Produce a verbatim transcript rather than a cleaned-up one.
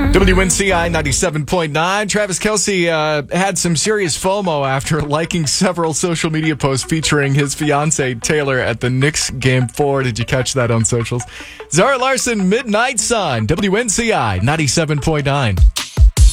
W N C I ninety-seven point nine. Travis Kelce uh, had some serious FOMO after liking several social media posts featuring his fiancee Taylor at the Knicks Game four. Did you catch that on socials? Zara Larson, Midnight Sun, W N C I ninety-seven point nine.